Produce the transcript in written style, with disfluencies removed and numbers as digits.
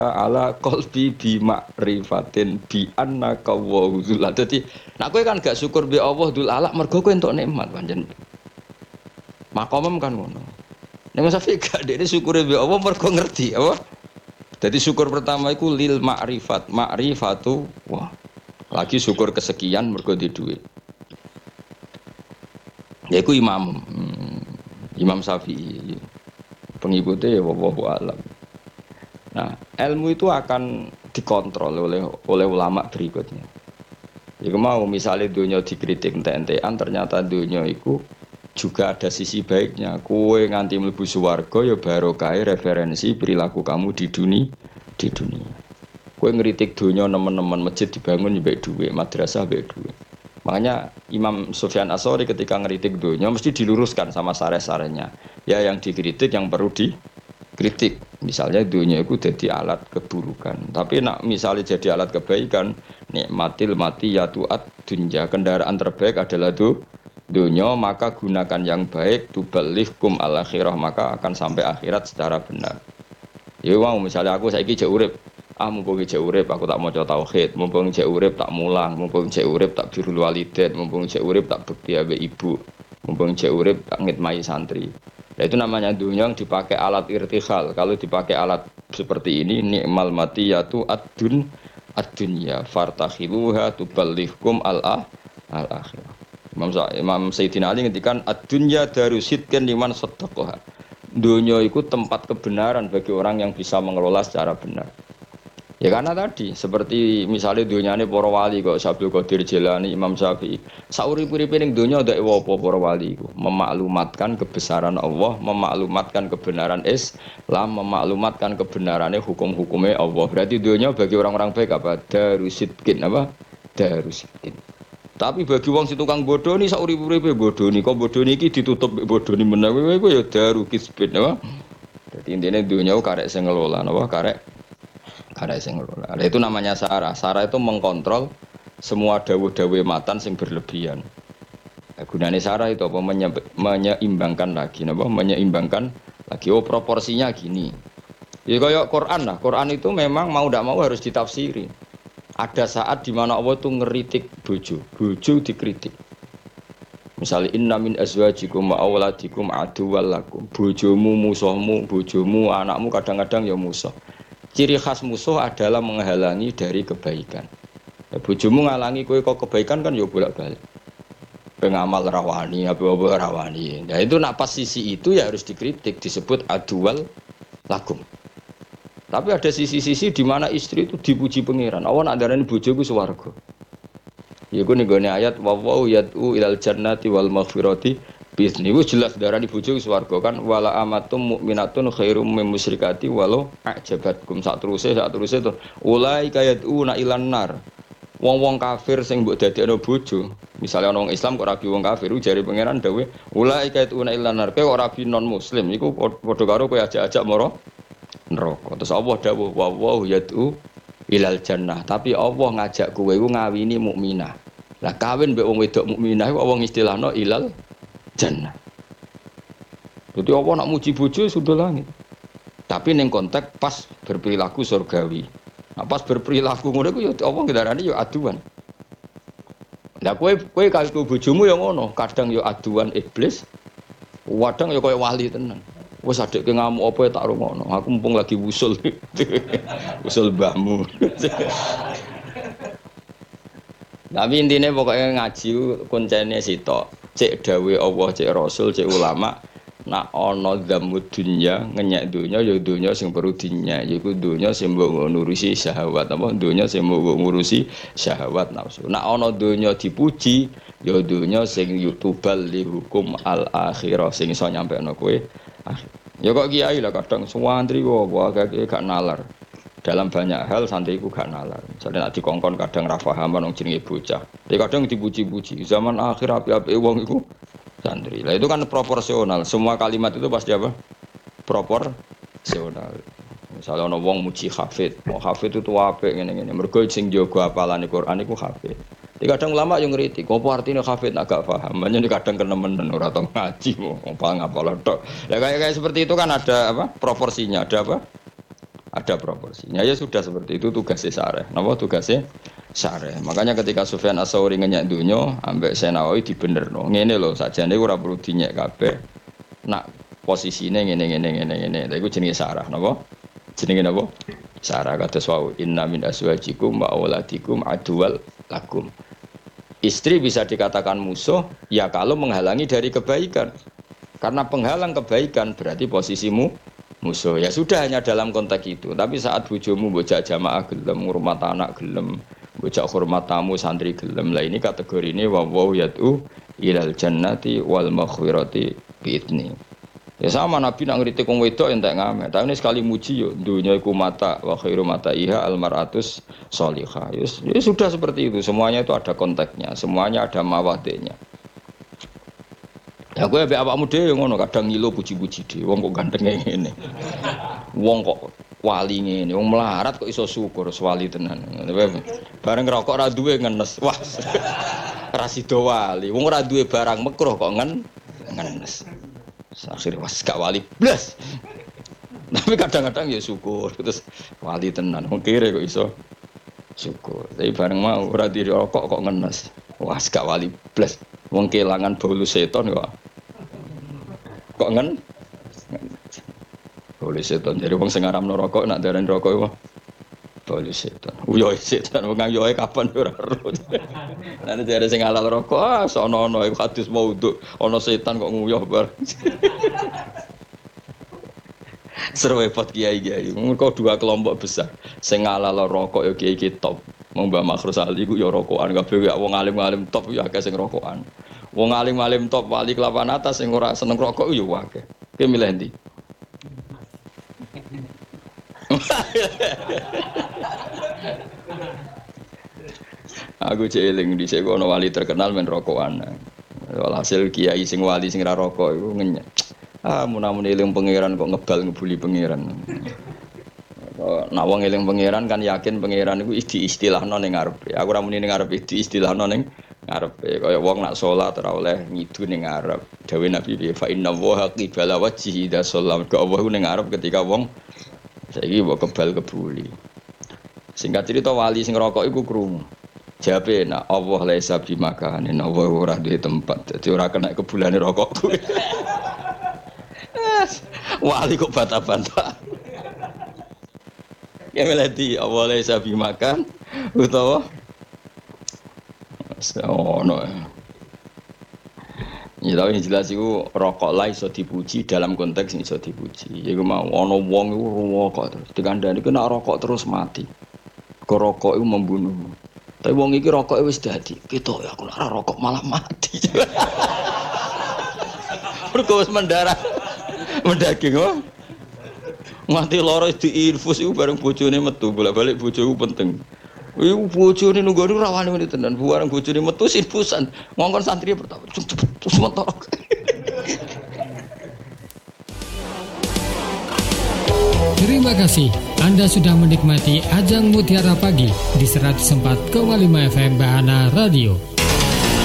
ala qalbi bi ma'rifatin bi annaka wa dzul. Dadi nek kowe kan gak syukur be Allah dzul ala mergo kowe entuk nikmat pancen. Makomem kan ngono. Nek Mas Syafi'i gak dekne syukure be Allah mergo ngerti apa? Jadi syukur pertama itu lil ma'rifat, ma'rifatu wah. Lagi syukur kesekian mergo di duit. Yaiku Imam Syafi'i. Pengikutnya ya wallahu alam. Nah, ilmu itu akan dikontrol oleh ulama berikutnya. Jika mau misalnya dunia dikritik ente-entean, ternyata dunia itu juga ada sisi baiknya. Kue nganti mlebu swarga ya barokah referensi perilaku kamu di dunia. Kue ngeritik dunia nemen-nemen masjid dibangun ya baik duit, madrasah baik duit. Makanya Imam Sufyan Ats-Tsauri ketika ngeritik dunia mesti diluruskan sama sare-sarenya. Ya yang dikritik yang perlu dikritik. Misalnya dunia itu jadi alat keburukan. Tapi nak misalnya jadi alat kebaikan, nikmatil matiyatuat dunya, kendaraan terbaik adalah dunia, maka gunakan yang baik tuballighkum al akhirah, maka akan sampai akhirat secara benar. Ya mau misalnya aku saiki jek urip, mumpung jek urip aku tak maca tauhid, mumpung jek urip tak mulang, mumpung jek urip tak birrul walidain, mumpung jek urip tak bekti ambek ibu, mumpung jek urip tak ngitmai santri. Ya itu namanya dunia yang dipakai alat irtikhal. Kalau dipakai alat seperti ini, ni'mal matiyatu ad-dunya fartakhiluha tuballighkum al-akhirah. Imam Sayyidina Ali ngendikan ad-dunya darusidkan liman saddaqaha. Dunia itu tempat kebenaran bagi orang yang bisa mengelola secara benar. Ya karena tadi seperti misalnya dunyane para wali kok Abdul Qadir Jilani, Imam Syafi'i. Saurip-uripe ning donya ndak apa para wali iku, memaklumatkan kebesaran Allah, memaklumatkan kebenaran Islam, memaklumatkan kebenarane hukum-hukumnya Allah. Berarti dunya bagi orang-orang baik apa? Darusidkin apa? Darusidkin. Tapi bagi wong si tukang bodoni saurip-uripe bodoni, kok bodoni iki ditutup bodoni menawa kowe ya darukisbin apa? Dadi intine dunya karek sing ngelola napa karek sing ngelola. Itu namanya Sarah. Sarah itu mengkontrol semua dawuh-dawuh matan sing berlebihan. Gunane Sarah itu apa? Menyeimbangkan lagi, napa? Menyeimbangkan lagi. Oh proporsinya gini. Ya kayak Quran lah. Quran itu memang mau tidak mau harus ditafsiri. Ada saat di mana Allah itu ngeritik bojo dikritik. Misalnya inna min azwajikum wa auladikum aduwwal lakum. Bojomu musuhmu, bojomu anakmu kadang-kadang ya musuh. Ciri khas musuh adalah menghalangi dari kebaikan. Ya, bojomu ngalangi kowe kok kebaikan kan ya bolak-balik. Pengamal rawani, apa-apa rawani. Nah itu nak pas sisi itu ya harus dikritik, disebut aduwal lakum. Tapi ada sisi-sisi di mana istri itu dipuji pangeran. Awan andarane bojoku swarga. Ya ku ning ayat wa yad'u ilal jannati wal maghfirati bisni. Wis jelas darani bojo swarga kan wala amatum mukminatun khairum mim musyrikati walau ajabatkum sak teruse to ulai kayaduna ilan nar. Wong-wong kafir sing mbok dadekno bojo, misale ana wong Islam kok rabi wong kafir jare pangeran dawuh ulai kayaduna ilan nar. Kowe kok rabi non muslim iku padha karo kowe ajak-ajak mara neraka. Terus Allah dawuh wa yad'u ilal jannah, tapi Allah ngajak kowe iku ngawini mukminah. Lah kawin mbek wong wedok mukminah kok wong istilahno ilal jannah. Jadi Allah nak muji bojo sudah langit. Tapi ning konteks pas berperilaku surgawi. Nah, pas berperilaku ngono iku ya Allah ngendarani ya aduan. Lah kowe karo bojomu ya ngono, kadang ya aduan iblis, kadang ya koyo wali tenan. Wes adekke ngamuk apa ya tak rungokno. Aku mumpung lagi wusul. Wusul mbahmu. Tapi intinya pokoknya ngaji kuncene sitok. Cek dawe Allah, cek Rasul, cek ulama. Nak ana dzamud dunya, ngenyek dunya ya dunya sing perlu dinyek. Yaiku dunya sing mbok ngurusi syahwat apa dunya sing mbok ngurusi syahwat nafsu. Nak ana dunya dipuji, ya dunya sing yutubal li hukum al akhirah sing iso nyampekno kowe. Ya kok kiai lah kadang santri kok gak nalar. Dalam banyak hal santriku gak nalar. Misalnya nak dikongkon kadang ra paham nang jenenge bocah. Tapi kadang dipuji-puji. Zaman akhir api-api wong iku santri. Lah itu kan proporsional. Semua kalimat itu pasti apa? Proporsional. Misalnya ana wong muji hafid. Wong hafid itu apik ngene-ngene. Mergo sing jaga hafalane Quran iku hafid. Tapi kadang ulama yang ngritik, apa artine hafid agak paham. Makanya kadang kenemenen ora tau ngaji wong ngapal tok. Ya kayak seperti itu kan ada apa? Proporsinya, ada apa? ada proporsinya. Ya sudah seperti itu tugasnya syarih. Napa tugasnya syarih. Makanya ketika Sufyan Ats-Tsauri ngenyek donya ambek Senawi dibenerno. Ngene lho, sakjane ora perlu dinyek kabeh. Nak posisine ngene. Lha iku jenenge syarah napa? Jenenge napa? Syarah kados wau inna min azwajikum wa auladikum aduwal lakum. Istri bisa dikatakan musuh ya kalau menghalangi dari kebaikan. Karena penghalang kebaikan berarti posisimu musuh. Ya sudah hanya dalam konteks itu. Tapi saat bojomu bojak jamaah gelem, ngurmat anak gelem, bojak hormat tamu santri gelem. Lah ini kategori ini wa yad'u ilal jannati wal maghfirati bi'idni. Ya sama Nabi nak ngritik wong wedok entek ngamet. Tapi ini sekali muji yo dunya iku mata wa khairu mata iha al mar'atus sholihah. Ya sudah seperti itu. Semuanya itu ada konteksnya, semuanya ada mawadenya. Ya gue ambek awakmu dhewe ngono kadang ngilo puji-puji dhewe wong kok ganteng ngene. Wong kok wali ngene, wong melarat kok iso syukur wali tenan. Bareng ngerokok ra duwe ngenes. Wah. Ra sida wali. Wong ora duwe barang mekruh kok ngenes. Akhirnya was gak wali blas. Tapi kadang-kadang ya syukur terus wali tenan. Wong kire kok iso syukur. Tapi bareng mau ora dirokok kok ngenes. Wah gak wali blas. Wong kelangan bolu seton kok. Kok bolu seton. Jadi wong sing ngaramno rokok nak darani rokok iku bolu seton. Uyoe seton wong yoe kapan ora ero. Lah jare sing halal rokok sono-ono iku hadis maudhu. Ana setan kok nguyuh bar. Seru repot kiai-kiai. Mergo dua kelompok besar. Sing halal rokok ya kiai top. Mbah Makhrus Ali ku ya rokokan kabeh ya wong alim-alim top ya akeh sing rokokan. Wong alim-alim top wali kelapan atas sing ora seneng rokok ya akeh. Ki milih ndi? Aku celing di sego ono wali terkenal men rokokan. Walhasil kiai sing wali sing ra rokok iku ngenyek. Mun-mun eling pangeran kok ngebal ngebuli pangeran. Nak wong eling pangeran kan yakin pangeran iku istilahno ning ngarepe. Aku ora muni ning ngarepe istilahno ning ngarepe. Kaya wong nak salat ora oleh ngidu ning ngarep. Dawe Nabi fa inna wa qibala wajhi da sallam. Kok Allah ning ngarep ketika wong saiki mbok kebal kebuli. Singkat cerita wali sing rokok iku krungu. Jawabe nak Allah laisa bimakane Allah ora duwe tempat. Dadi ora kena kebulane rokokku. Wali kok bantah-bantah. Ya melati Allah laisa bimakan utawa ono. Ya tapi jelas iku rokok lah iso dipuji dalam konteks iso dipuji. Iku mau ono wong iku rokok terus dikandani kena rokok terus mati. Kok rokok iku membunuh. Tapi wong iki rokoke wis dadi. Ketok ya aku ora rokok malah mati. Mergo wis mendarah. Mendaging kok. Mati loro diinfus iku bareng bojone metu, bolak-balik bojoku penting. Iku bojone nunggone rawane ngene tenan, bareng bojone metu infusan. Ngongkon santri pertama terus mentok. Terima kasih Anda sudah menikmati Ajang Mutiara Pagi di 104,5 FM Bahana Radio.